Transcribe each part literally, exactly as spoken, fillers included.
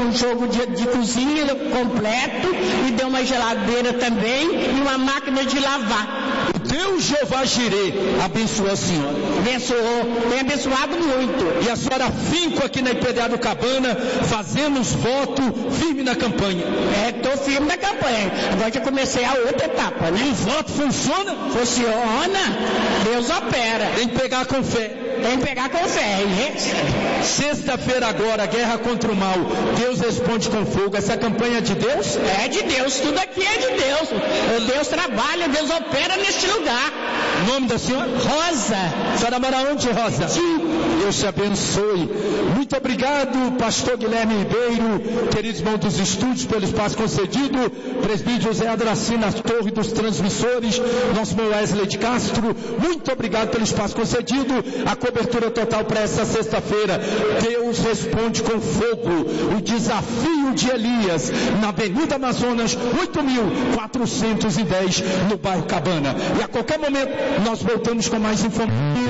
um jogo de, de cozinha completo, e deu uma geladeira também e uma máquina de lavar. Deus Jeová Jirê abençoou a senhora. Abençoou, tem abençoado muito. E a senhora finco aqui na Imperial-Cabana, fazemos voto firme na campanha. É, estou firme na campanha. Agora já comecei a outra etapa, né? E o voto funciona? Funciona. Deus opera. Tem que pegar com fé. Tem que pegar com fé, hein? Sexta-feira agora, guerra contra o mal. Deus responde com fogo. Essa campanha é de Deus? É de Deus, tudo aqui é de Deus. Deus trabalha, Deus opera neste lugar. O nome da senhora? Rosa. A senhora mora onde, Rosa? Sim. Deus te abençoe. Muito obrigado, pastor Guilherme Ribeiro, queridos irmãos dos estúdios, pelo espaço concedido. Presbítero José Adracina, torre dos transmissores, nosso irmão Wesley de Castro, muito obrigado pelo espaço concedido. A cobertura total para essa sexta-feira. Deus responde com fogo. O desafio de Elias, na Avenida Amazonas, oito mil quatrocentos e dez, no bairro Cabana. E a qualquer momento, nós voltamos com mais informações.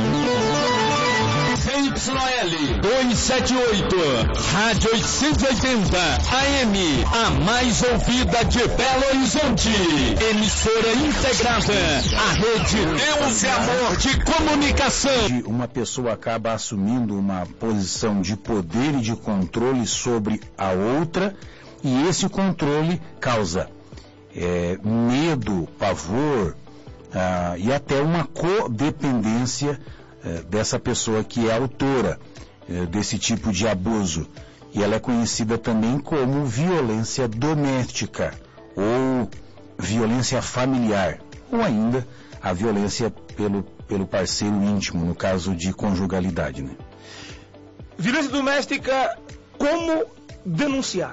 Y L duzentos e setenta e oito, Rádio oitocentos e oitenta, A M, a mais ouvida de Belo Horizonte. Emissora integrada, a rede Deus e Amor de comunicação. Uma pessoa acaba assumindo uma posição de poder e de controle sobre a outra, e esse controle causa é, medo, pavor ah, e até uma codependência dessa pessoa que é autora eh, desse tipo de abuso. E ela é conhecida também como violência doméstica ou violência familiar, ou ainda a violência pelo, pelo parceiro íntimo, no caso de conjugalidade, né? Violência doméstica, como denunciar?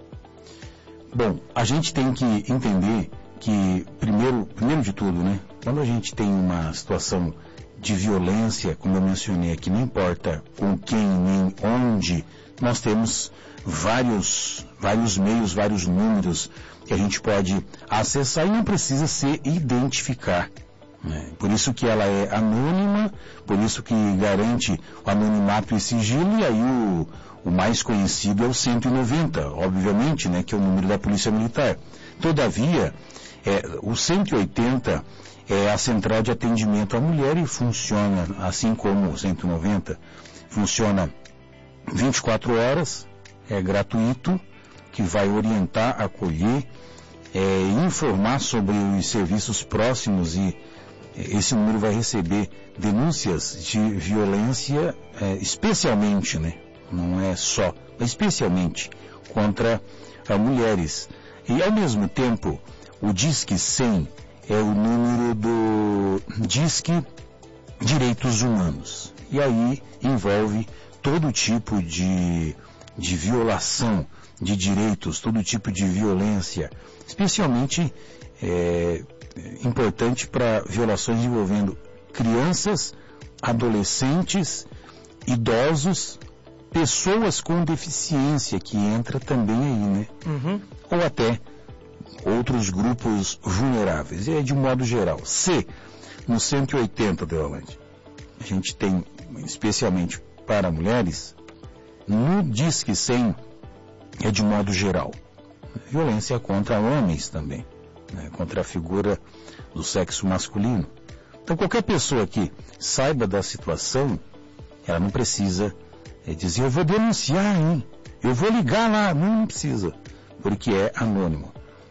Bom, a gente tem que entender que, primeiro, primeiro de tudo, né, quando a gente tem uma situação de violência, como eu mencionei aqui, não importa com quem nem onde, nós temos vários, vários meios, vários números que a gente pode acessar e não precisa se identificar. Né? Por isso que ela é anônima, por isso que garante o anonimato e sigilo, e aí o, o mais conhecido é o cento e noventa, obviamente, né, que é o número da Polícia Militar. Todavia, é, o cento e oitenta é a central de atendimento à mulher e funciona, assim como o cento e noventa, funciona vinte e quatro horas, é gratuito, que vai orientar, acolher, é, informar sobre os serviços próximos, e esse número vai receber denúncias de violência, é, especialmente, né, não é só, mas especialmente contra a mulheres. E ao mesmo tempo, o Disque cem é o número do Disque Direitos Humanos. E aí envolve todo tipo de, de violação de direitos, todo tipo de violência, especialmente é, importante para violações envolvendo crianças, adolescentes, idosos, pessoas com deficiência, que entra também aí, né? Uhum. Ou até outros grupos vulneráveis, e é de modo geral. Se no cento e oitenta, Deolante, a gente tem, especialmente para mulheres, no Disque cem é de modo geral. Violência contra homens também, né, contra a figura do sexo masculino. Então qualquer pessoa que saiba da situação, ela não precisa é, dizer, eu vou denunciar, hein? Eu vou ligar lá. Não, não precisa, porque é anônimo.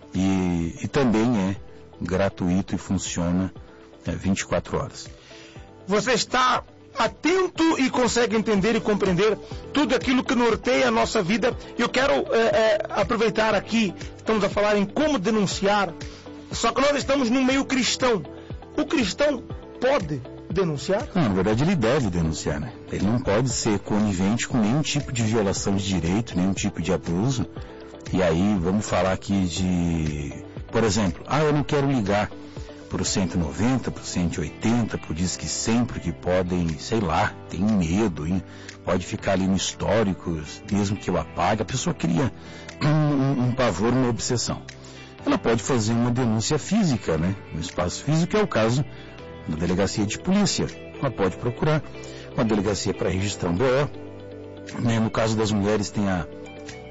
E, e também é gratuito e funciona é, vinte e quatro horas. Você está atento e consegue entender e compreender tudo aquilo que norteia a nossa vida. Eu quero é, é, aproveitar aqui, estamos a falar em como denunciar, só que nós estamos num meio cristão. O cristão pode denunciar? Não, na verdade ele deve denunciar, né? Ele não pode ser conivente com nenhum tipo de violação de direito, nenhum tipo de abuso. E aí vamos falar aqui de, por exemplo, ah, eu não quero ligar para o cento e noventa, para o cento e oitenta, para o Disque cem, porque podem, sei lá, tem medo, hein? Pode ficar ali no histórico, mesmo que eu apague, a pessoa cria um, um, um pavor, uma obsessão. Ela pode fazer uma denúncia física, né? No espaço físico, é o caso da delegacia de polícia. Ela pode procurar uma delegacia para registrar um B O. Né? No caso das mulheres tem a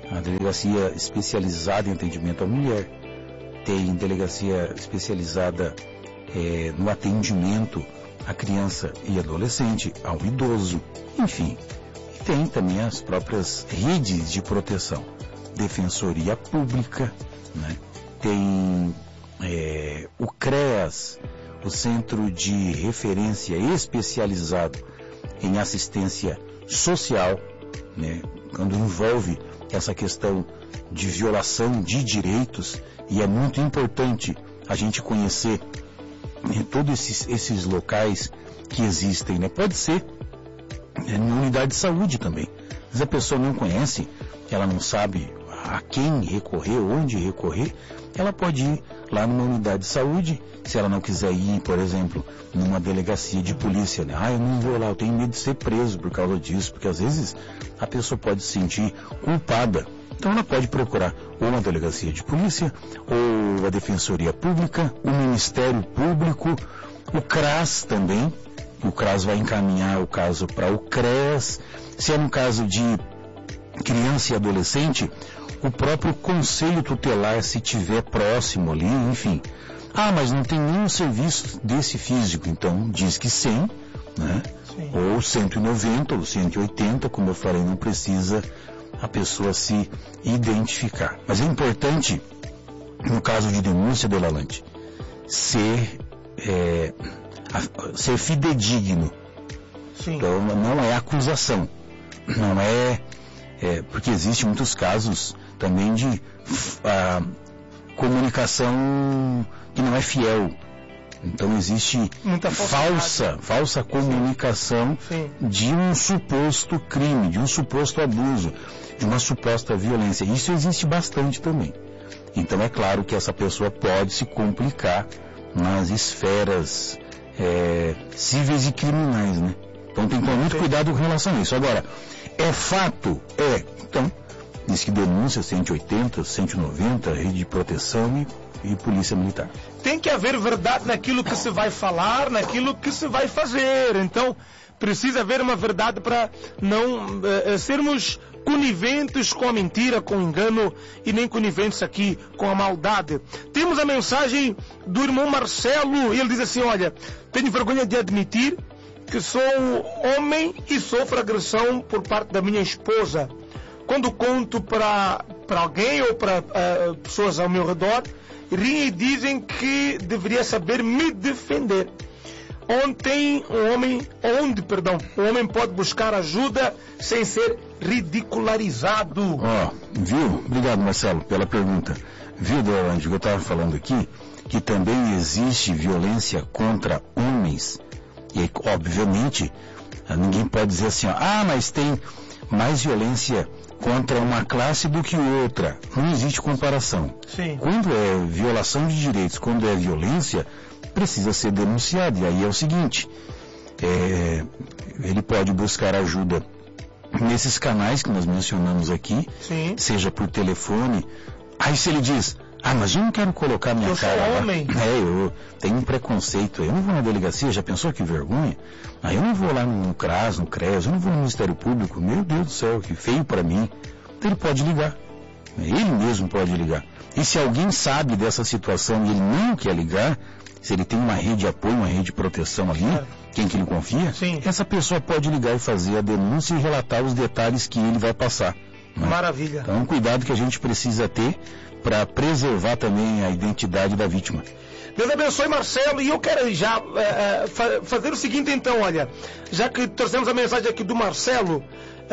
a delegacia especializada em atendimento à mulher, tem delegacia especializada é, no atendimento à criança e adolescente, ao idoso, enfim. E tem também as próprias redes de proteção, Defensoria Pública, né? Tem é, o CREAS, o Centro de Referência Especializado em Assistência Social, né? Quando envolve essa questão de violação de direitos, e é muito importante a gente conhecer né, todos esses, esses locais que existem, né? Pode ser é, em unidade de saúde também. Mas a pessoa não conhece, ela não sabe a quem recorrer, onde recorrer, ela pode ir lá numa unidade de saúde. Se ela não quiser ir, por exemplo, numa delegacia de polícia, né? Ah, eu não vou lá, eu tenho medo de ser preso por causa disso, porque às vezes a pessoa pode se sentir culpada. Então ela pode procurar ou uma delegacia de polícia, ou a Defensoria Pública, o Ministério Público, o CRAS também. O CRAS vai encaminhar o caso para o CREAS. Se é no caso de criança e adolescente, o próprio Conselho Tutelar, se tiver próximo ali, enfim. Ah, mas não tem nenhum serviço desse físico, então diz que cem, né? Sim. Ou cento e noventa, ou cento e oitenta, como eu falei, não precisa a pessoa se identificar. Mas é importante, no caso de denúncia, Delalante, ser, é, a, ser fidedigno. Sim. Então não é acusação, não é, é porque existem muitos casos também de a, comunicação que não é fiel. Então existe Muita falsa, falsa comunicação Sim. de um suposto crime, de um suposto abuso, de uma suposta violência. Isso existe bastante também. Então é claro que essa pessoa pode se complicar nas esferas é, cíveis e criminais, né? Então tem que ter muito cuidado com relação a isso. Agora, é fato? É. Então, diz que denúncia cento e oitenta, cento e noventa, rede de proteção e, e polícia militar. Tem que haver verdade naquilo que se vai falar, naquilo que se vai fazer. Então, precisa haver uma verdade para não eh, sermos coniventes com a mentira, com o engano, e nem coniventes aqui com a maldade. Temos a mensagem do irmão Marcelo, e ele diz assim: olha, tenho vergonha de admitir que sou homem e sofro agressão por parte da minha esposa. Quando conto para alguém ou para uh, pessoas ao meu redor, riem e dizem que deveria saber me defender. Ontem, um homem, onde, perdão, o homem pode buscar ajuda sem ser ridicularizado. Ó, oh, viu? Obrigado, Marcelo, pela pergunta. Viu, Deolande, que eu estava falando aqui, que também existe violência contra homens. E, obviamente, ninguém pode dizer assim, ó, ah, mas tem mais violência contra uma classe do que outra. Não existe comparação. Sim. Quando é violação de direitos, quando é violência, precisa ser denunciado. E aí é o seguinte, é, ele pode buscar ajuda nesses canais que nós mencionamos aqui, Sim. seja por telefone. Aí se ele diz, ah, mas eu não quero colocar minha eu cara sou lá. homem. É, eu tenho um preconceito. Eu não vou na delegacia, já pensou que vergonha? Aí eu não vou lá no CRAS, no CREAS, eu não vou no Ministério Público. Meu Deus do céu, que feio para mim. Então ele pode ligar. Ele mesmo pode ligar. E se alguém sabe dessa situação e ele não quer ligar, se ele tem uma rede de apoio, uma rede de proteção ali, é. quem que ele confia, Sim. essa pessoa pode ligar e fazer a denúncia e relatar os detalhes que ele vai passar. Né? Maravilha. Então, um cuidado que a gente precisa ter para preservar também a identidade da vítima. Deus abençoe, Marcelo, e eu quero já é, fa- fazer o seguinte então, olha, já que trouxemos a mensagem aqui do Marcelo,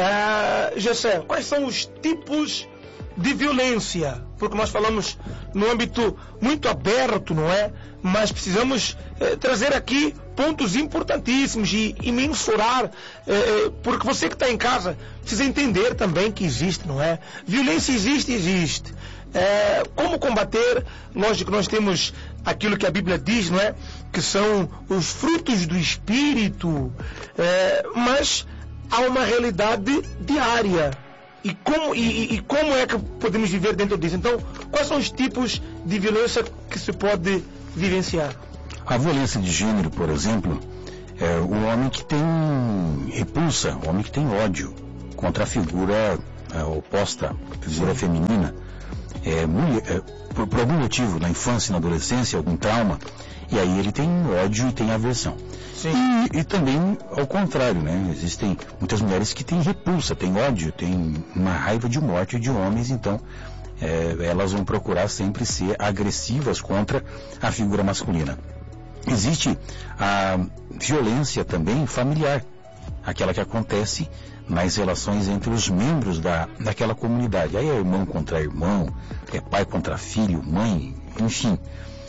é, Gessé, quais são os tipos de violência? Porque nós falamos no âmbito muito aberto, não é? Mas precisamos é, trazer aqui pontos importantíssimos e, e mensurar, é, porque você que está em casa precisa entender também que existe, não é? Violência existe, existe. É, como combater? Lógico que nós temos aquilo que a Bíblia diz, não é? Que são os frutos do Espírito, é, mas há uma realidade diária. E como, e, e como é que podemos viver dentro disso? Então, quais são os tipos de violência que se pode vivenciar? A violência de gênero, por exemplo, é o homem que tem repulsa, o homem que tem ódio contra a figura é, oposta à figura Sim. feminina, é, mulher, é, por, por algum motivo, na infância, na adolescência, algum trauma, e aí ele tem ódio e tem aversão. E, e também ao contrário, né? Existem muitas mulheres que têm repulsa, têm ódio, têm uma raiva de morte de homens, então é, elas vão procurar sempre ser agressivas contra a figura masculina. Existe a violência também familiar, aquela que acontece nas relações entre os membros da, daquela comunidade. Aí é irmão contra irmão, é pai contra filho, mãe, enfim.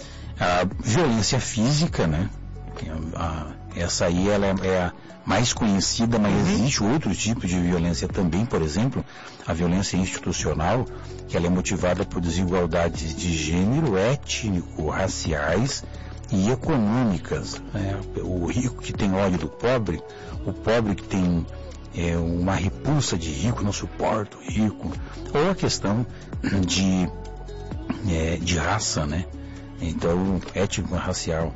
A violência física, né? A, essa aí ela é, é a mais conhecida, mas uhum. existe outros tipos de violência também, por exemplo, a violência institucional, que ela é motivada por desigualdades de gênero, étnico, raciais e econômicas. Né? O rico que tem ódio do pobre, o pobre que tem é, uma repulsa de rico, não suporta o rico, ou a questão de, é, de raça, né? Então, étnico, racial,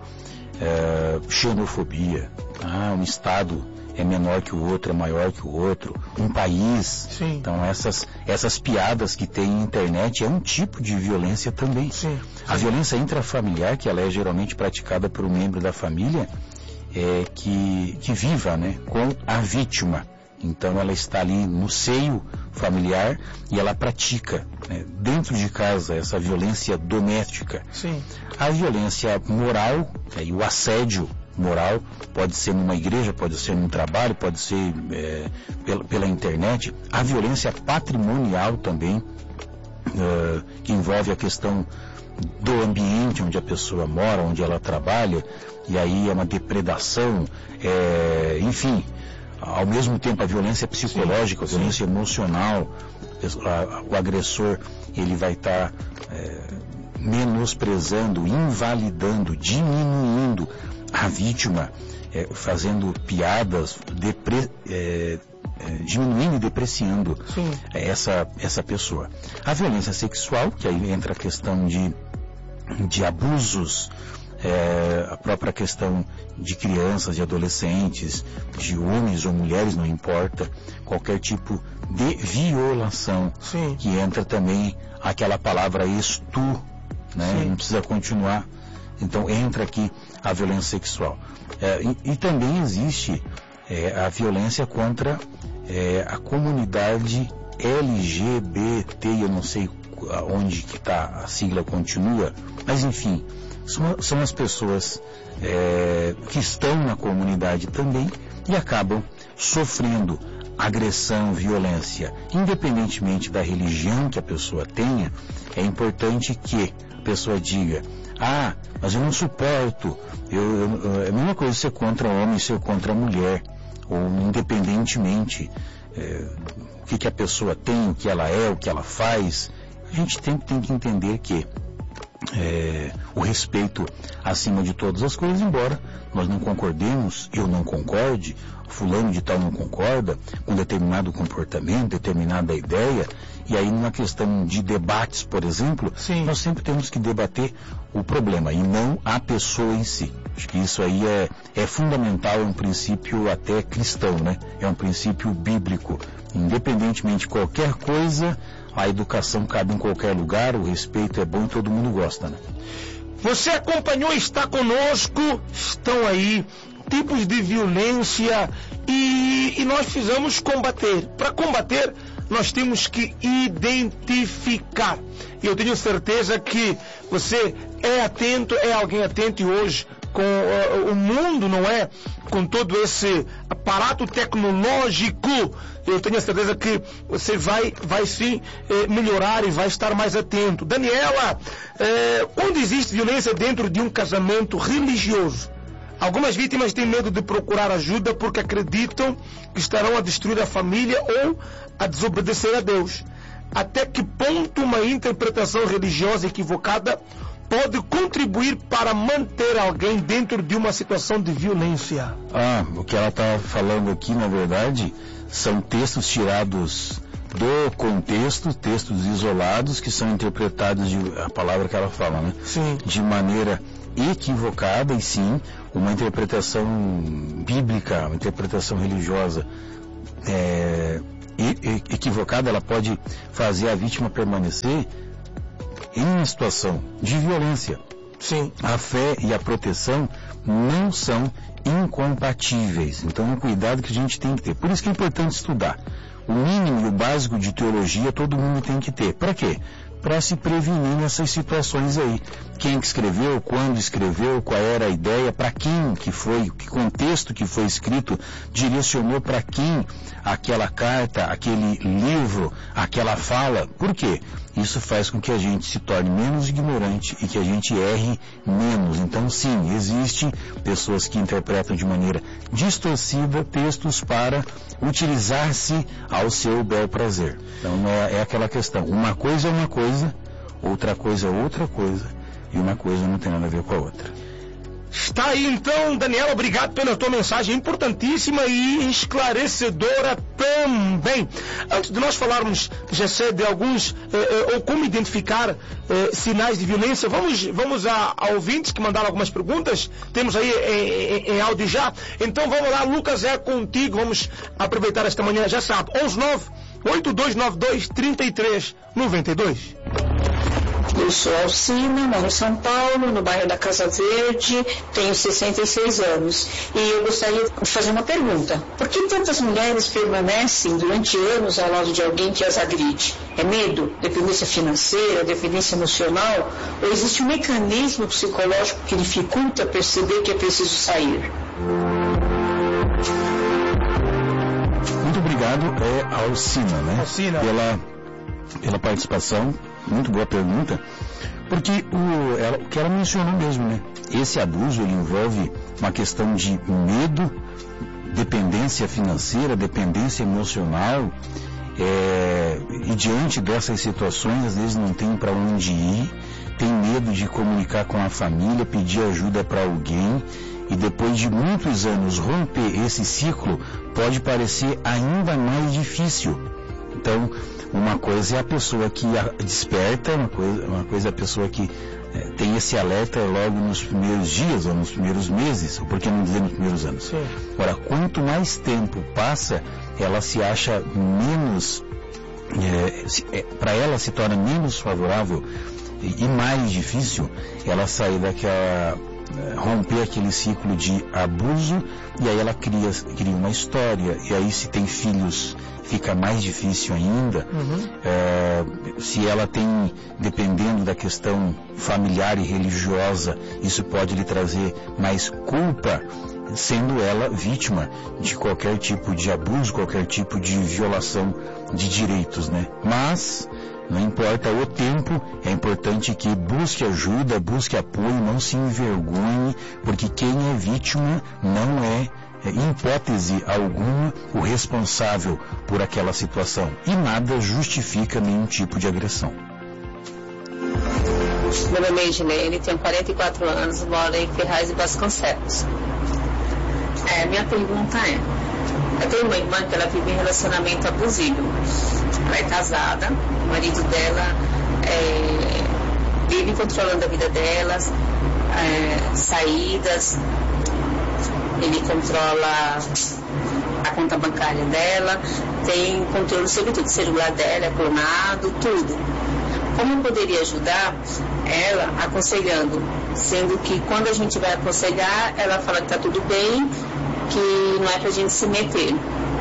é, xenofobia, ah, um estado é menor que o outro, é maior que o outro, um país. Sim. Então essas, essas piadas que tem na internet é um tipo de violência também. Sim. A violência intrafamiliar, que ela é geralmente praticada por um membro da família, é que, que viva, né, com a vítima. Então ela está ali no seio familiar e ela pratica, né, dentro de casa, essa violência doméstica. Sim. A violência moral, é, e o assédio moral pode ser numa igreja, pode ser num trabalho, pode ser é, pela, pela internet. A violência patrimonial também, uh, que envolve a questão do ambiente onde a pessoa mora, onde ela trabalha, e aí é uma depredação, é, enfim. Ao mesmo tempo a violência psicológica, sim, a violência sim. emocional, o agressor ele vai estar tá, é, menosprezando, invalidando, diminuindo a vítima, é, fazendo piadas, depre, é, é, diminuindo e depreciando essa, essa pessoa. A violência sexual, que aí entra a questão de, de abusos, É, a própria questão de crianças e adolescentes, de homens ou mulheres, não importa, qualquer tipo de violação. Sim. Que entra também aquela palavra estu, né? Não precisa continuar. Então entra aqui a violência sexual. É, e, e também existe é, a violência contra é, a comunidade L G B T, eu não sei onde que tá, a sigla continua, mas enfim, São, são as pessoas é, que estão na comunidade também e acabam sofrendo agressão, violência, independentemente da religião que a pessoa tenha. É importante que a pessoa diga: ah, mas eu não suporto, eu, eu, é a mesma coisa ser contra homem, ser contra mulher, ou independentemente é, o que, que a pessoa tem, o que ela é, o que ela faz. A gente tem, tem que entender que É, o respeito acima de todas as coisas, embora nós não concordemos, eu não concorde, fulano de tal não concorda com determinado comportamento, determinada ideia, e aí numa questão de debates, por exemplo, Sim. nós sempre temos que debater o problema e não a pessoa em si. Acho que isso aí é, é fundamental, é um princípio até cristão, né? É um princípio bíblico. Independentemente de qualquer coisa, a educação cabe em qualquer lugar, o respeito é bom e todo mundo gosta, né? Você acompanhou, está conosco, estão aí tipos de violência e, e nós precisamos combater. Para combater, nós temos que identificar. E eu tenho certeza que você é atento, é alguém atento, e hoje com uh, o mundo, não é? Com todo esse aparato tecnológico, eu tenho certeza que você vai, vai sim eh, melhorar e vai estar mais atento. Daniela, eh, onde existe violência dentro de um casamento religioso, algumas vítimas têm medo de procurar ajuda porque acreditam que estarão a destruir a família ou a desobedecer a Deus. Até que ponto uma interpretação religiosa equivocada pode contribuir para manter alguém dentro de uma situação de violência? Ah, o que ela está falando aqui, na verdade, são textos tirados do contexto, textos isolados que são interpretados, de, a palavra que ela fala, né? Sim. De maneira equivocada, e sim, uma interpretação bíblica, uma interpretação religiosa é, equivocada, ela pode fazer a vítima permanecer em uma situação de violência. Sim. A fé e a proteção não são incompatíveis. Então é um cuidado que a gente tem que ter. Por isso que é importante estudar. O mínimo e o básico de teologia todo mundo tem que ter. Para quê? Para se prevenir nessas situações aí. Quem que escreveu, quando escreveu, qual era a ideia, para quem que foi, que contexto que foi escrito, direcionou para quem aquela carta, aquele livro, aquela fala. Por quê? Isso faz com que a gente se torne menos ignorante e que a gente erre menos. Então, sim, existem pessoas que interpretam de maneira distorcida textos para utilizar-se ao seu bel prazer. Então, é, é aquela questão. Uma coisa é uma coisa, outra coisa é outra coisa, e uma coisa não tem nada a ver com a outra. Está aí então, Daniel, obrigado pela tua mensagem importantíssima e esclarecedora também. Antes de nós falarmos, Jessé, de alguns, eh, eh, ou como identificar eh, sinais de violência, vamos, vamos a, a ouvintes que mandaram algumas perguntas, temos aí em, em, em áudio já. Então vamos lá, Lucas, é contigo, vamos aproveitar esta manhã, já sabe, onze nove oito dois nove dois três três nove dois. Eu sou Alcina, moro em São Paulo, no bairro da Casa Verde, tenho sessenta e seis anos. E eu gostaria de fazer uma pergunta. Por que tantas mulheres permanecem durante anos ao lado de alguém que as agride? É medo? Dependência financeira? Dependência emocional? Ou existe um mecanismo psicológico que dificulta perceber que é preciso sair? Muito obrigado, é Alcina, né? Alcina. Pela, pela participação. Muito boa pergunta, porque o, ela, o que ela mencionou mesmo, né? Esse abuso, ele envolve uma questão de medo, dependência financeira, dependência emocional, é, e diante dessas situações, às vezes não tem para onde ir, tem medo de comunicar com a família, pedir ajuda para alguém, e depois de muitos anos romper esse ciclo, pode parecer ainda mais difícil. Então, uma coisa é a pessoa que desperta, uma coisa, uma coisa é a pessoa que é, tem esse alerta logo nos primeiros dias ou nos primeiros meses, ou por que não dizer nos primeiros anos. Sim. Ora, quanto mais tempo passa, ela se acha menos, é, é, para ela se torna menos favorável e, e mais difícil ela sair daquela, romper aquele ciclo de abuso, e aí ela cria, cria uma história, e aí se tem filhos fica mais difícil ainda. Uhum. É, se ela tem, dependendo da questão familiar e religiosa, isso pode lhe trazer mais culpa, sendo ela vítima de qualquer tipo de abuso, qualquer tipo de violação de direitos, né? Mas não importa o tempo, é importante que busque ajuda, busque apoio, não se envergonhe, porque quem é vítima não é, em hipótese alguma, o responsável por aquela situação. E nada justifica nenhum tipo de agressão. Meu nome é Edilene, tenho quarenta e quatro anos, moro em Ferraz e Vasconcelos. É, minha pergunta é, eu tenho uma irmã que ela vive em relacionamento abusivo. Ela é casada, o marido dela é, vive controlando a vida delas, é, saídas, ele controla a conta bancária dela, tem controle sobre tudo, o celular dela é clonado, tudo. Como eu poderia ajudar ela aconselhando, sendo que quando a gente vai aconselhar, ela fala que está tudo bem, que não é pra gente se meter.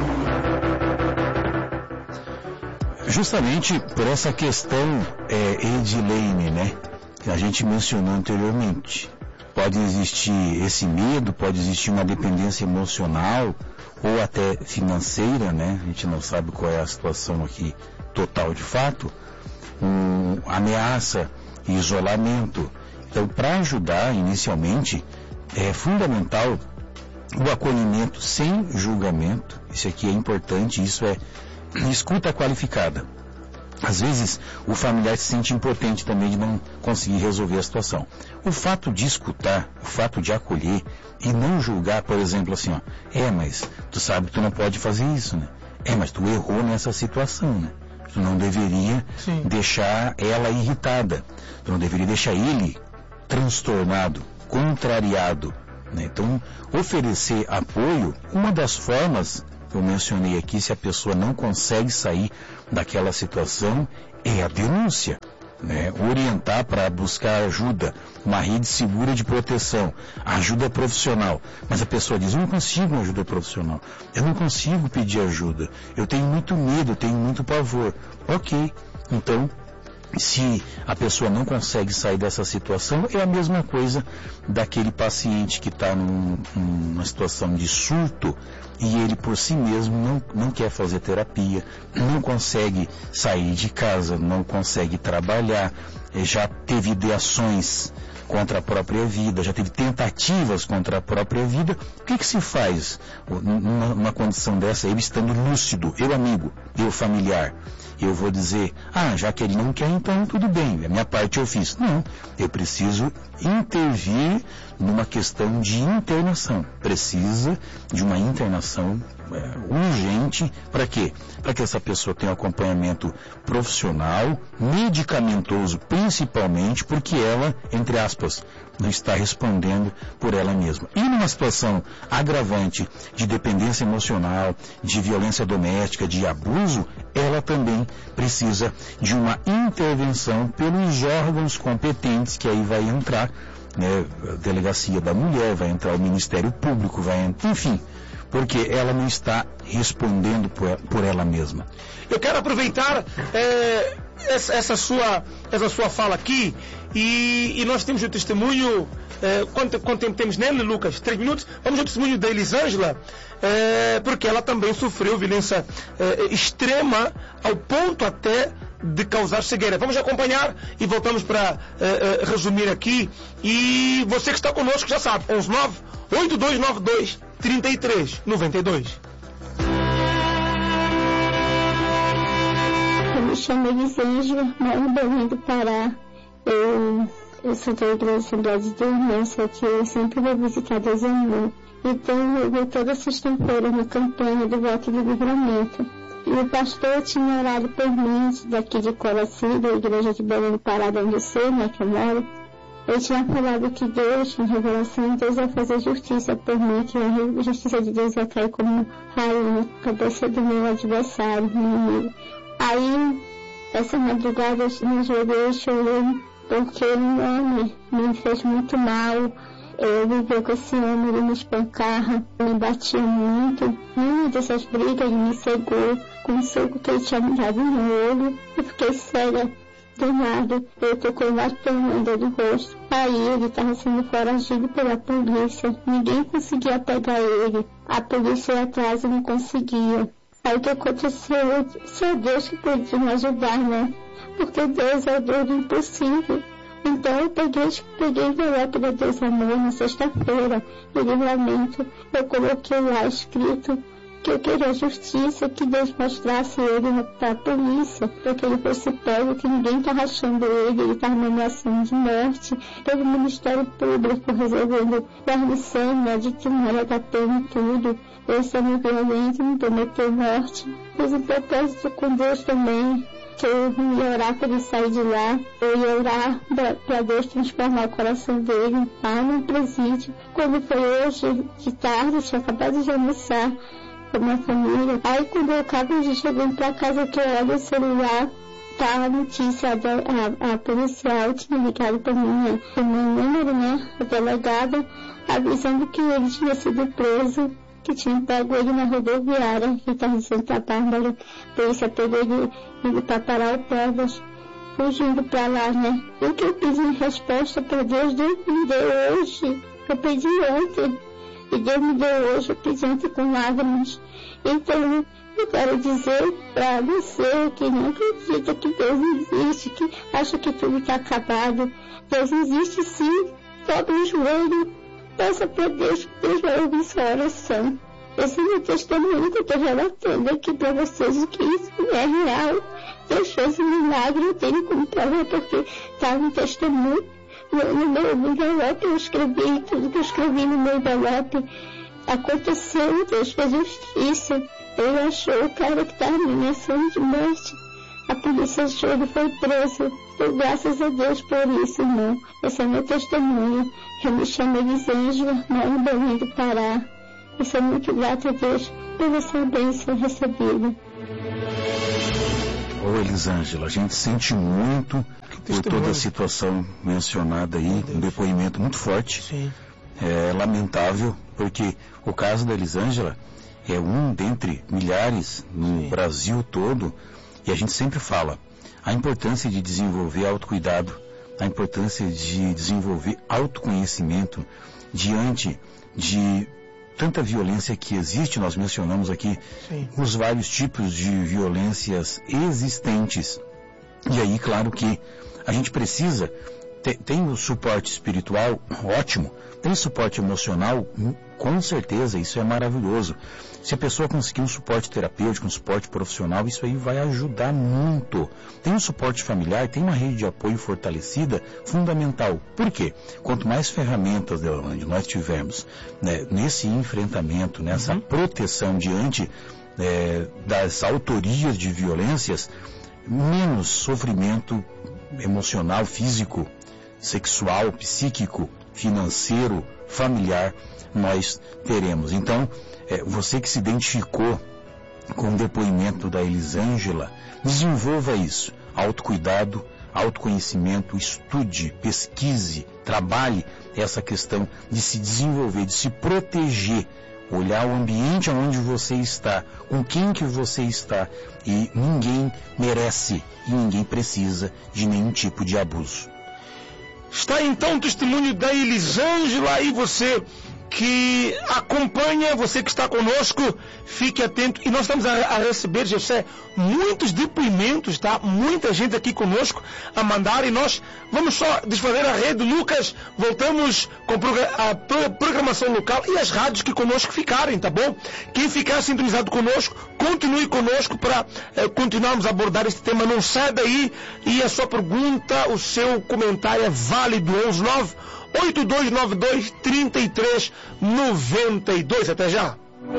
Justamente por essa questão, é, Edilene, né, que a gente mencionou anteriormente. Pode existir esse medo, pode existir uma dependência emocional ou até financeira, né? A gente não sabe qual é a situação aqui total de fato. Um, ameaça e isolamento. Então, para ajudar inicialmente, é fundamental o acolhimento sem julgamento. Isso aqui é importante, isso é escuta qualificada. Às vezes, o familiar se sente impotente também de não conseguir resolver a situação. O fato de escutar, o fato de acolher e não julgar, por exemplo, assim, ó, é, mas tu sabe que tu não pode fazer isso, né? É, mas tu errou nessa situação, né? Tu não deveria Sim. deixar ela irritada. Tu não deveria deixar ele transtornado, contrariado, né? Então, oferecer apoio, uma das formas eu mencionei aqui, se a pessoa não consegue sair daquela situação, é a denúncia. Né? Orientar para buscar ajuda, uma rede segura de proteção, ajuda profissional. Mas a pessoa diz, eu não consigo uma ajuda profissional, eu não consigo pedir ajuda, eu tenho muito medo, eu tenho muito pavor. Ok, então, se a pessoa não consegue sair dessa situação, é a mesma coisa daquele paciente que está num, numa situação de surto e ele por si mesmo não, não quer fazer terapia, não consegue sair de casa, não consegue trabalhar, já teve ideações contra a própria vida, já teve tentativas contra a própria vida. O que que se faz numa, numa condição dessa, eu estando lúcido, eu amigo, eu familiar? Eu vou dizer, ah, já que ele não quer, então tudo bem, a minha parte eu fiz. Não, eu preciso intervir numa questão de internação. Precisa de uma internação é, urgente. Para quê? Para que essa pessoa tenha um acompanhamento profissional, medicamentoso principalmente, porque ela, entre aspas, não está respondendo por ela mesma. E numa situação agravante de dependência emocional, de violência doméstica, de abuso, ela também precisa de uma intervenção pelos órgãos competentes, que aí vai entrar, né, a Delegacia da Mulher, vai entrar o Ministério Público, vai entrar, enfim, porque ela não está respondendo por, por ela mesma. Eu quero aproveitar é, essa, essa, sua, essa sua fala aqui e, e nós temos o testemunho, é, quanto, quanto tempo temos nele, Lucas? Três minutos? Vamos ao testemunho da Elisângela, é, porque ela também sofreu violência é, extrema ao ponto até de causar cegueira. Vamos acompanhar e voltamos para é, é, resumir aqui. E você que está conosco já sabe, onze nove oito dois nove dois três três nove dois. Eu me chamo Elisângela, moro em Belém do Pará. Eu, eu sou da Igreja Assembleia de Deus, né? Só que eu sempre vou visitar Deus Amor. Então eu vou toda sexta-feira na campanha do voto de livramento. E o pastor tinha orado por mim, daqui de Coraci, da Igreja de Belém do Pará, onde eu sou, né, que eu moro. Eu tinha falado que Deus, em revelação, Deus ia fazer justiça por mim, que a justiça de Deus ia cair como raio na cabeça do meu adversário, meu inimigo. Aí, essa madrugada, eu me joguei e chorei, porque um homem me fez muito mal. Eu vivia com esse homem, ele me espancava, me batia muito. Numa dessas brigas, ele me cegou com um soco que ele tinha me dado no olho. Eu fiquei cega. Do nada, eu tô com latão ainda do rosto. Aí ele estava sendo foragido pela polícia. Ninguém conseguia pegar ele. A polícia ia atrás e não conseguia. Aí o que aconteceu? Só Deus que podia me ajudar, né? Porque Deus é o Deus do impossível. Então eu peguei, peguei envelope da Deus Amor na sexta-feira, de livramento. Eu coloquei lá escrito que eu queria justiça, que Deus mostrasse ele para a polícia, para que ele fosse pego, que ninguém estava achando ele, ele estava numa ameaçando de morte. Teve o Ministério Público resolvendo guarnição, né, de que não era da pena e tudo. Esse é muito violento, me prometeu morte. Fiz um propósito com Deus também, que eu ia orar para ele sair de lá, eu ia orar para Deus transformar o coração dele lá no presídio. Quando foi hoje, de tarde, eu tinha acabado de almoçar com a minha família. Aí quando eu acabo de chegar para casa, que eu olho o celular, tá a notícia, da, a, a policial tinha ligado para mim, o meu número, né, a delegada, avisando que ele tinha sido preso, que tinha pego ele na rodoviária, que estava em Santa Bárbara. A polícia pegou ele indo para Parauapebas, fugindo para lá, né. E o que eu pedi em resposta para Deus, Deus me deu hoje. Eu pedi ontem, e Deus me deu hoje, eu pedi ontem com lágrimas. Então, eu quero dizer para você que não acredita que Deus existe, que acha que tudo está acabado. Deus existe sim, dobre o joelho, peça para Deus, que Deus vai ouvir sua oração. Esse é o meu testemunho que eu estou relatando aqui para vocês, que isso é real. Deus fez um milagre, eu tenho como provar, porque está no testemunho. No, no meu envelope eu escrevi, tudo que eu escrevi no meu envelope aconteceu, Deus fez justiça. Ele achou o cara que estava me ameaçando de morte. A polícia achou, ele foi preso. Eu, graças a Deus por isso, irmão. Esse é meu testemunho. Eu me chamo Elisângela, moro em Belém do Pará. Eu sou muito grata a Deus por essa bênção recebida. Ô Elisângela, a gente sente muito por toda a situação mencionada aí, um depoimento muito forte. Sim. É lamentável, porque o caso da Elisângela é um dentre milhares no Sim. Brasil todo, e a gente sempre fala a importância de desenvolver autocuidado, a importância de desenvolver autoconhecimento diante de tanta violência que existe. Nós mencionamos aqui Sim. os vários tipos de violências existentes. E aí, claro que a gente precisa, te, tem o suporte espiritual, ótimo, tem suporte emocional, com certeza, isso é maravilhoso. Se a pessoa conseguir um suporte terapêutico, um suporte profissional, isso aí vai ajudar muito. Tem um suporte familiar, tem uma rede de apoio fortalecida, fundamental. Por quê? Quanto mais ferramentas, Deolane, nós tivermos, né, nesse enfrentamento, nessa uhum. proteção diante é, das autorias de violências, menos sofrimento emocional, físico, sexual, psíquico, financeiro, familiar, nós teremos. Então, é, você que se identificou com o depoimento da Elisângela, desenvolva isso, autocuidado, autoconhecimento, estude, pesquise, trabalhe essa questão de se desenvolver, de se proteger, olhar o ambiente onde você está, com quem que você está, e ninguém merece e ninguém precisa de nenhum tipo de abuso. Está então o testemunho da Elisângela, e você que acompanha, você que está conosco, fique atento. E nós estamos a, a receber, José, muitos depoimentos, tá? Muita gente aqui conosco a mandar, e nós vamos só desfazer a rede. Lucas, voltamos com a programação local e as rádios que conosco ficarem, tá bom? Quem ficar sintonizado conosco, continue conosco para eh, continuarmos a abordar este tema. Não sai daí, e a sua pergunta, o seu comentário é válido. onze nove oito dois nove dois três três nove dois. Até já.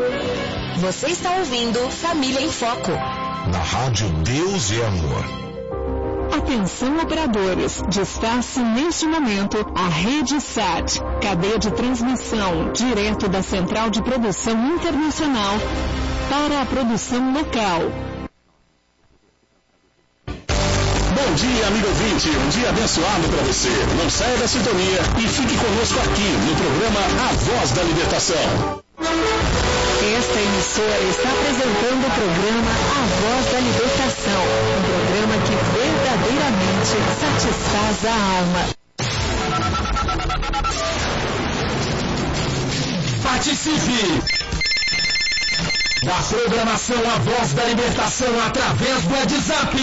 Você está ouvindo Família em Foco. Na Rádio Deus e Amor. Atenção, operadores. Destaque neste momento a Rede Sat, cadeia de transmissão direto da Central de Produção Internacional para a produção local. Bom dia, amigo ouvinte. Um dia abençoado para você. Não saia da sintonia e fique conosco aqui no programa A Voz da Libertação. Esta emissora está apresentando o programa A Voz da Libertação, um programa que verdadeiramente satisfaz a alma. Participe da programação A Voz da Libertação através do WhatsApp.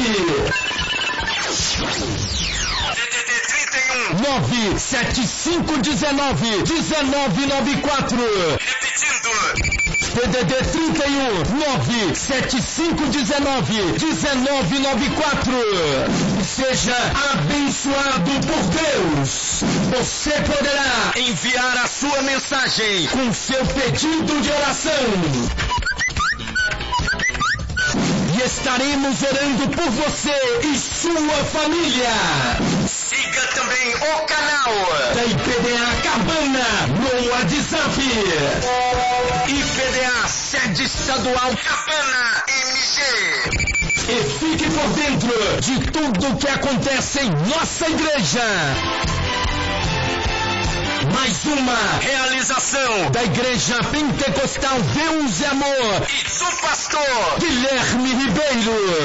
nove sete cinco um nove um nove nove quatro. Repetindo. P D D trinta e um nove sete cinco um nove um nove nove quatro. Seja abençoado por Deus. Você poderá enviar a sua mensagem com seu pedido de oração. E estaremos orando por você e sua família. Siga também o canal da I P D A Cabana no WhatsApp. I P D A Sede Estadual Cabana M G. E fique por dentro de tudo que acontece em nossa igreja. Mais uma realização da Igreja Pentecostal Deus e Amor e do pastor Guilherme Ribeiro.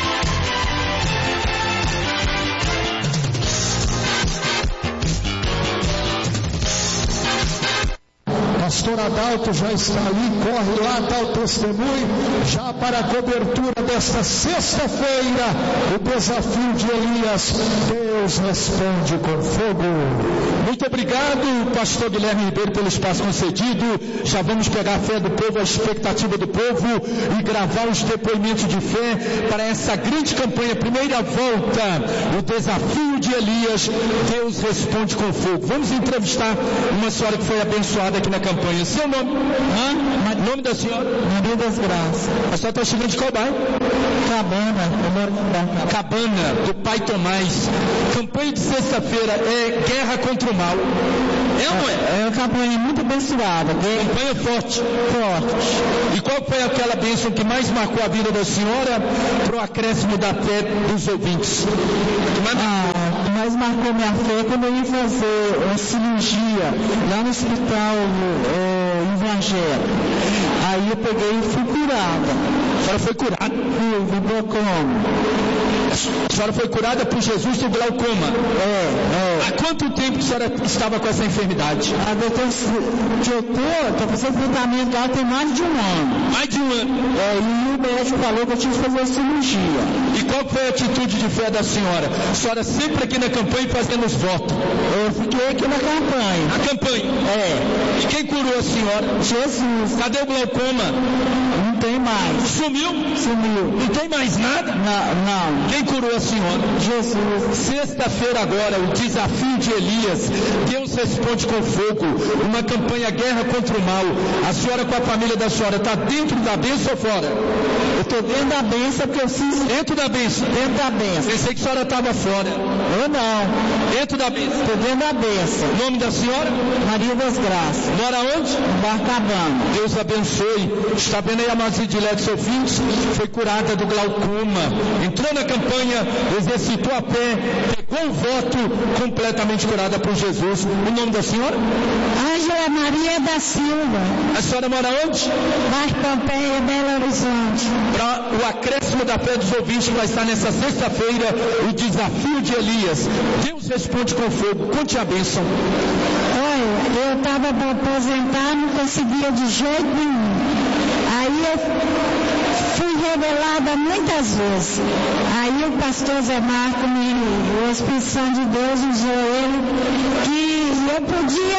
Pastor Adalto já está ali, corre lá, dá o testemunho, já para a cobertura desta sexta-feira, o desafio de Elias, Deus responde com fogo. Muito obrigado, pastor Guilherme Ribeiro, pelo espaço concedido. Já vamos pegar a fé do povo, a expectativa do povo e gravar os depoimentos de fé para essa grande campanha, primeira volta, o desafio de Elias, Deus responde com fogo. Vamos entrevistar uma senhora que foi abençoada aqui na campanha. Seu nome? Hã? Nome da senhora? Maria das Graças. A senhora está chegando de qual bairro? Cabana. Cabana, do Pai Tomás. Campanha de sexta-feira é guerra contra o mal. É ou não é? É uma campanha muito abençoada. Uma campanha forte. Forte. E qual foi aquela bênção que mais marcou a vida da senhora para o acréscimo da fé dos ouvintes? Ah, mais marcou minha fé quando eu ia fazer uma cirurgia lá no hospital é, Evangelho. Aí eu peguei e fui curada. A senhora foi curada? Fui, do glaucoma. A senhora foi curada por Jesus do glaucoma? É, é. Há quanto tempo que a senhora estava com essa enfermidade? Ah, doutor, que eu tô, tô fazendo tratamento lá tem mais de um ano. Mais de um ano? É, e o médico falou que eu tinha que fazer a cirurgia. E qual foi a atitude de fé da senhora? A senhora sempre aqui na campanha fazendo os votos? Eu fiquei aqui na campanha. Na campanha? É. E quem curou a senhora? Jesus. Cadê o glaucoma? Não tem mais. Sumiu? Sumiu. Não tem mais nada? Não, não. Quem curou a senhora? Jesus. Sexta-feira agora, o desafio de Elias. Deus responde com fogo. Uma campanha guerra contra o mal. A senhora com a família da senhora está dentro da bênção ou fora? Eu estou dentro da bênção porque eu fiz... Dentro da bênção? Dentro da bênção. Pensei que a senhora estava fora. Eu não. Dentro da bênção? Estou dentro da bênção. O nome da senhora? Maria das Graças. Mora onde? Barcabana. Deus abençoe. Está vendo aí a amados diletos ouvintes? Foi curada do glaucoma. Entrou na campanha, exercitou a fé, pegou o voto, completamente curada por Jesus. O nome da senhora? Ângela Maria da Silva. A senhora mora onde? Bairro Pompeia, Belo Horizonte. Para o acréscimo da fé dos ouvintes que vai estar nessa sexta-feira, o desafio de Elias. Deus responde com fogo. Conte a bênção. Olha, eu estava para aposentar, não conseguia de jeito nenhum. Aí eu fui revelada muitas vezes. Aí o pastor Zé Marco, me, a expressão de Deus usou ele, que eu podia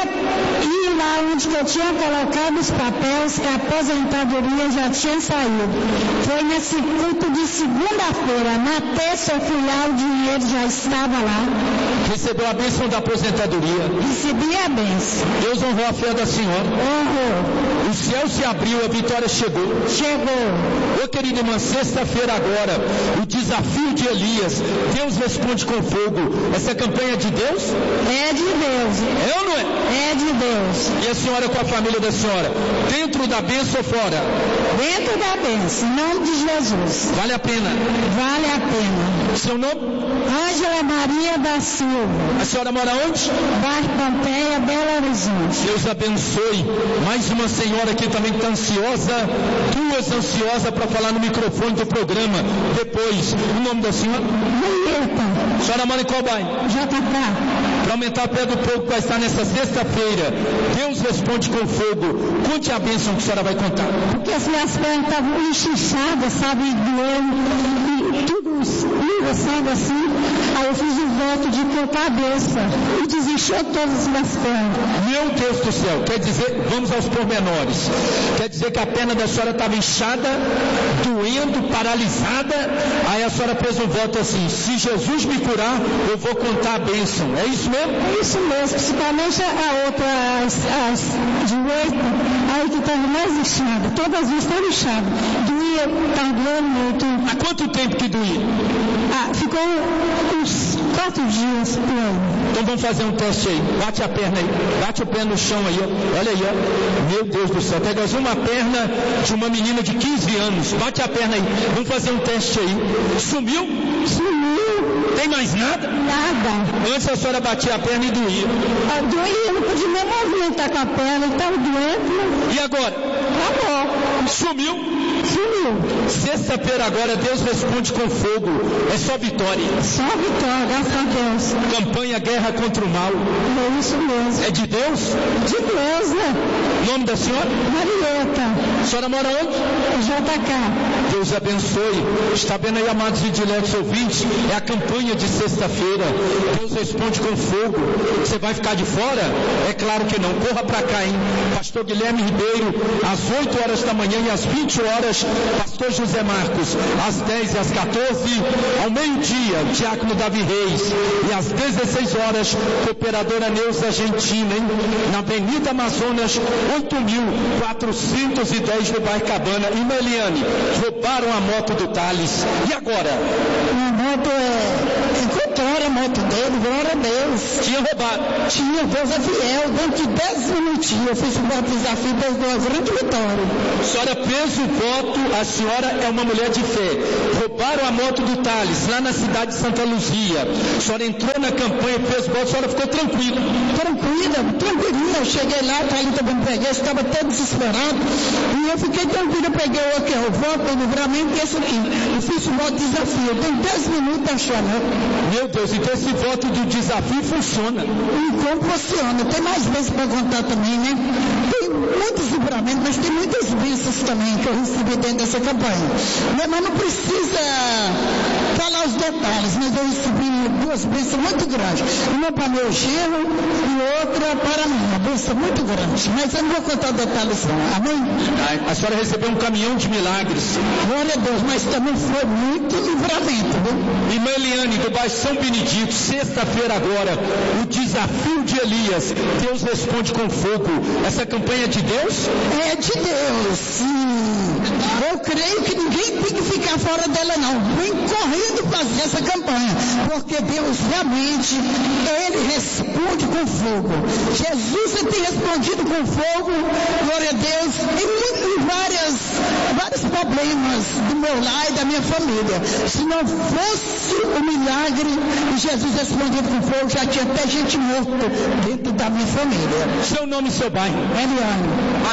ir lá onde que eu tinha colocado os papéis, que a aposentadoria já tinha saído. Foi nesse culto de segunda-feira. Na terça eu fui lá, o dinheiro já estava lá. Recebeu a bênção da aposentadoria. Recebi a bênção. Deus honrou a fé da senhora. Honrou. O céu se abriu, a vitória chegou. Chegou. Ô querida irmã, sexta-feira agora, o desafio de Elias. Deus responde com fogo. Essa campanha é de Deus? É de Deus. É ou não é? É de Deus. E a senhora com a família da senhora? Dentro da bênção ou fora? Dentro da bênção, em nome de Jesus. Vale a pena? Vale a pena. Seu nome? Ângela Maria da Silva. A senhora mora onde? Bairro Pompeia, Belo Horizonte. Deus abençoe. Mais uma senhora aqui também que está ansiosa, duas ansiosas para falar no microfone do programa. Depois, o nome da senhora? Marieta. A senhora mora em qual bairro? J K. Para aumentar a fé do povo que vai estar nessa sexta-feira, Deus responde com fogo. Conte a bênção que a senhora vai contar. Porque as minhas pernas estavam inchadas, sabe, doendo, e tudo lindo, sabe, assim. Aí eu fiz o voto de cortar a cabeça e desinchou todas as minhas pernas. Meu Deus do céu, quer dizer, vamos aos pormenores. Quer dizer que a perna da senhora estava inchada, doendo, paralisada. Aí a senhora fez um voto assim: se Jesus me curar, eu vou contar a bênção. É isso mesmo? É isso mesmo, principalmente a outra, as, as direita, aí que estava mais inchada. Todas as vezes estavam inchadas. Doía, estava doendo muito. Há quanto tempo que doía? Ah, ficou uns quatro dias por aí. Então vamos fazer um teste aí. Bate a perna aí. Bate o pé no chão aí, ó. Olha aí, ó. Meu Deus do céu. Pega uma perna de uma menina de quinze anos. Bate a perna aí. Vamos fazer um teste aí. Sumiu? Sumiu. Tem mais nada? Nada. Antes a senhora batia a perna e doía. Ah, doía, não podia nem movimentar com a perna. Estava doendo. E agora? Acabou. Sumiu? Sumiu. Sexta-feira agora, Deus responde com fogo. É só vitória. Só vitória, graças a Deus. Campanha Guerra contra o Mal. É isso mesmo. É de Deus? De Deus, né? Nome da senhora? Marieta. A senhora mora onde? J K. Deus abençoe. Está vendo aí, amados e diletos ouvintes? É a campanha de sexta-feira. Deus responde com fogo. Você vai ficar de fora? É claro que não. Corra para cá, hein? Pastor Guilherme Ribeiro, às oito horas da manhã e às vinte horas, Pastor José Marcos, às dez e às quatorze, ao meio-dia, o Diácono Davi Reis, e às dezesseis horas, Cooperadora Neuza Argentina, hein? Na Avenida Amazonas, oito mil quatrocentos e dez no Barcabana. E Meliane, roubaram a moto do Thales. E agora? A moto é encontrada. roubaram a moto dele, glória a Deus. Tinha roubado? Tinha, Deus é fiel. Dentro de dez minutinhos eu fiz o voto de desafio, Deus deu uma grande vitória. A senhora fez o voto, a senhora é uma mulher de fé. Roubaram a moto do Thales, lá na cidade de Santa Luzia. A senhora entrou na campanha, fez o voto, a senhora ficou tranquila? Tranquila, tranquilinha. Eu cheguei lá, a Thalita também preguei, estava até desesperado. E eu fiquei tranquila, peguei o, aqui, o voto, o livramento e esse aqui. Eu fiz o voto de desafio. Eu tenho dez minutos achando. Meu Deus, então esse voto do desafio funciona? Então funciona. Tem mais vezes para contar também, né? Tem muitos livramentos, mas tem muitas bênçãos também que eu recebi dentro dessa campanha. Mas não precisa falar os detalhes, mas eu recebi duas bênçãos muito grandes. Uma para meu genro e outra para mim. Uma bênção muito grande. Mas eu não vou contar detalhes não. Amém? A senhora recebeu um caminhão de milagres. Glória a Deus, mas também foi muito livramento, viu? Irmã Eliane, do bairro São Benedito, sexta-feira agora, o desafio de Elias, Deus responde com fogo. Essa campanha é de Deus? É de Deus, sim. Eu creio que ninguém tem que ficar fora dela não. Vem correndo fazer essa campanha, porque Deus realmente, Ele responde com fogo. Jesus tem respondido com fogo, glória a Deus, em, em várias, vários problemas do meu lar e da minha família. Se não fosse o milagre de Jesus respondido com fogo, já tinha até gente morta dentro da minha família. Seu nome e seu bairro? Eliane.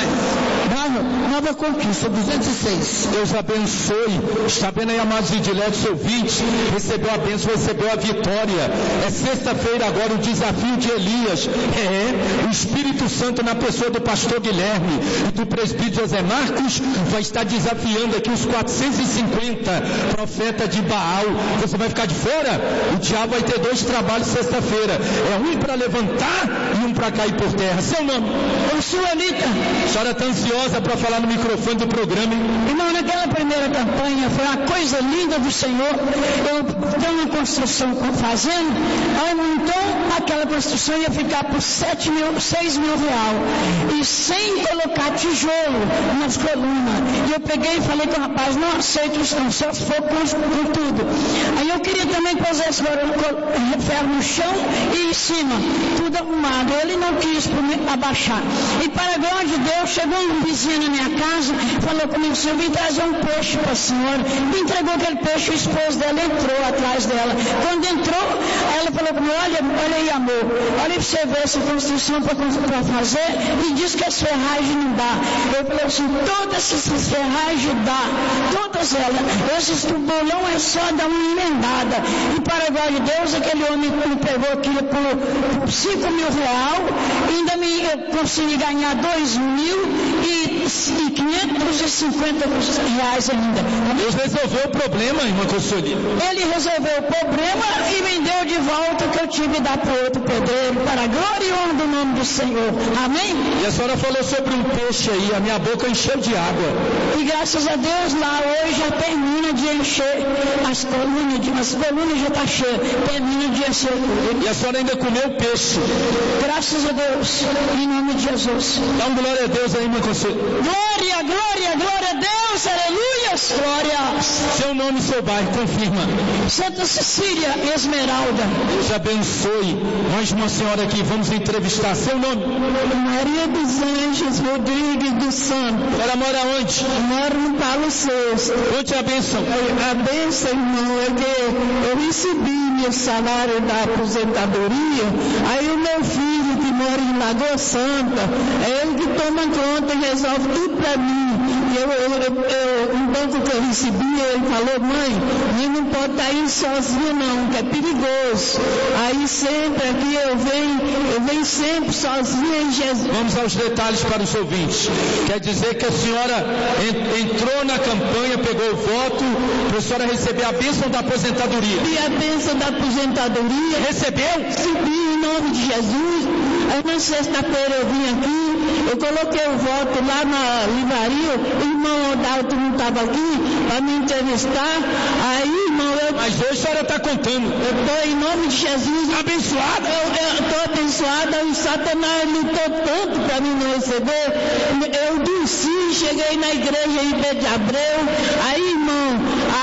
Bairro Nova Conquista, duzentos e seis. Deus abençoe. Está vendo aí, amados idiletos ouvintes? Recebeu a bênção, recebeu a vitória. É sexta-feira agora o desafio de Elias. É, o Espírito Santo na pessoa do pastor Guilherme e do presbítero José Marcos vai estar desafiando aqui os quatrocentos e cinquenta profetas de Baal. Você vai ficar de fora? O diabo vai ter dois trabalhos sexta-feira. É um para levantar e um para cair por terra. Seu nome? Eu sou Anitta. A senhora está ansiosa para falar no microfone do programa, hein? Irmão, naquela primeira campanha foi uma coisa linda do Senhor. Eu tenho uma construção fazendo, aí então aquela construção ia ficar por sete mil, seis mil reais. E sem colocar tijolo nas colunas. E eu peguei e falei com o rapaz, não aceito isso não, só se for com, com tudo. Aí eu queria também que pusesse ferro no chão e em cima, tudo arrumado. Ele não quis abaixar. E para a glória de Deus, chegou um vizinho na minha casa, falou comigo, senhor, vim trazer um peixe para a senhora. Me entregou aquele peixe, o esposo dela entrou atrás dela. Quando entrou, ela falou comigo, olha, olha aí, amor, olha para você ver essa construção para fazer, e diz que as ferragens não dá. Eu falei assim, todas essas ferragens dá, todas elas. Esse tubulão é só dar uma emendada. E para a glória de Deus, aquele homem me pegou aquilo por cinco mil reais, ainda me eu consegui ganhar dois mil e quinhentos e cinquenta reais ainda. Deus resolveu o problema, irmã Consolida. Ele resolveu o problema e me deu de volta o que eu tive que dar para o outro pedreiro, para a glória e honra do nome do Senhor. Amém? E a senhora falou sobre um peixe aí, a minha boca encheu de água. E graças a Deus lá hoje já termina de encher as colunas, as colunas já está cheias, termina de encher. E a senhora ainda comeu peixe. Graças a Deus, em nome de Jesus. Dá um glória a Deus aí, irmã Conselho. Glória, glória, glória a Deus, aleluias, glória. Seu nome e seu bairro, confirma. Santa Cecília Esmeralda. Deus abençoe. Mais uma senhora aqui, vamos entrevistar. Seu nome? Maria dos Anjos Rodrigues dos Santos. Ela mora onde? Mora no Paulo sexto. Conte a bênção. A bênção, irmão, é que eu recebi meu salário da aposentadoria, aí o meu filho que mora em Lagoa Santa, é ele que toma conta e resolve tudo para mim. E eu, eu, eu, um banco que eu recebi, ele falou, mãe, mãe não pode estar indo sozinha não, que é perigoso. Aí sempre aqui eu venho, eu venho sempre sozinha em Jesus. Vamos aos detalhes para os ouvintes. Quer dizer que a senhora entrou na campanha, pegou o voto, para a senhora receber a bênção da aposentadoria. E a bênção da aposentadoria. Recebeu? Recebi em nome de Jesus. Aí na sexta-feira eu vim aqui, eu coloquei o voto lá na livraria, o irmão Odalto não estava aqui para me entrevistar. Aí, irmão, eu... Mas hoje a senhora está contando. Eu estou em nome de Jesus. Abençoada? Eu estou abençoada. O Satanás lutou tanto para mim não receber. Eu desci, cheguei na igreja em Ibé de Abreu. Aí, irmão, a,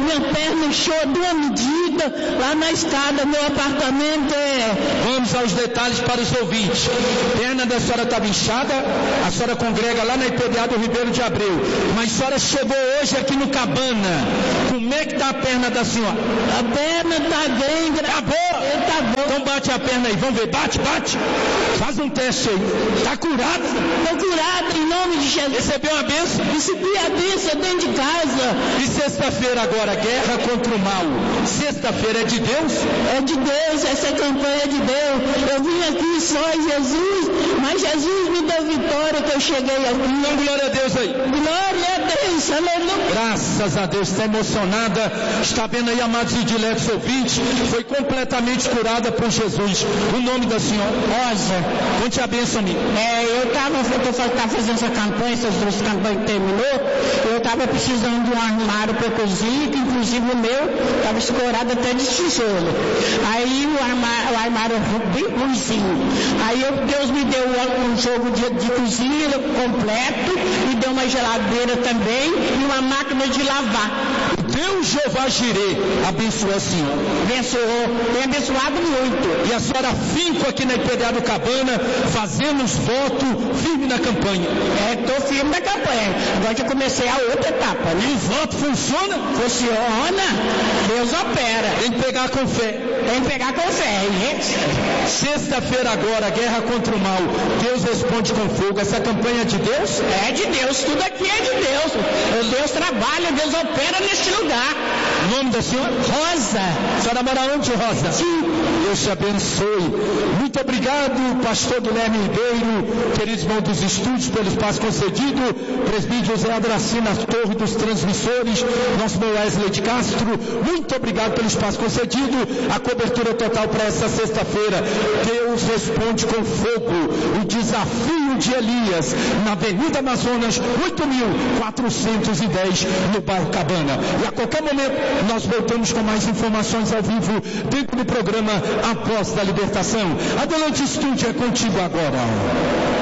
minha perna inchou de uma medida, lá na escada, meu apartamento é... Vamos aos detalhes para os ouvintes. Perna da senhora estava inchada, a senhora congrega lá na I P D A do Ribeiro de Abreu, mas a senhora chegou hoje aqui no Cabana. Como é que está a perna da senhora? A perna está bem, tá boa? Tá bom. Então bate a perna aí, vamos ver, bate, bate. Faz um teste aí. Está curado? Estou curado em nome de Jesus. Recebeu a bênção? Recebi a bênção dentro de casa. E sexta-feira agora, guerra contra o mal. Sexta-feira é de Deus? É de Deus, essa campanha é de Deus. Eu vim aqui só em Jesus, mas Jesus me deu vitória que eu cheguei aqui. Então glória a Deus aí. Glória a Deus, aleluia. Graças a Deus, está emocionada. Está vendo aí, amados e diletos ouvintes, foi completamente curada por Jesus. O nome da senhora? Rosa. Conte a bênção, amigo. É, eu estava fazendo essa campanha, essas duas campanhas que terminou, eu estava precisando de um armário para cozinha, que inclusive o meu estava escorado até de tijolo. Aí o armário, o armário bem ruimzinho. Aí eu, Deus me deu um jogo de, de cozinha completo, me deu uma geladeira também e uma máquina de lavar. Deus Jeová Jirê abençoou a senhora. Abençoou, tem abençoado muito. E a senhora finco aqui na I P D A do Cabana, fazemos voto firme na campanha. É, estou firme na campanha. Agora que eu comecei a outra etapa, né? E o voto funciona? Funciona. Deus opera. Tem que pegar com fé. Tem que pegar com fé. Sexta-feira agora, guerra contra o mal. Deus responde com fogo. Essa campanha é de Deus? É de Deus. Tudo aqui é de Deus. Deus trabalha, Deus opera neste lugar. O nome da senhora? Rosa. A senhora mora onde, Rosa? Sim. Deus te abençoe. Muito obrigado, pastor Guilherme Ribeiro, queridos irmãos dos estúdios, pelo espaço concedido. Presbítero José Adracina, torre dos transmissores, nosso irmão Wesley de Castro, muito obrigado pelo espaço concedido. A cobertura total para essa sexta-feira. Deus responde com fogo. O desafio de Elias, na Avenida Amazonas, oito mil quatrocentos e dez, no bairro Cabana. E a qualquer momento nós voltamos com mais informações ao vivo dentro do programa A Voz da Libertação. Adelante, estúdio, é contigo agora.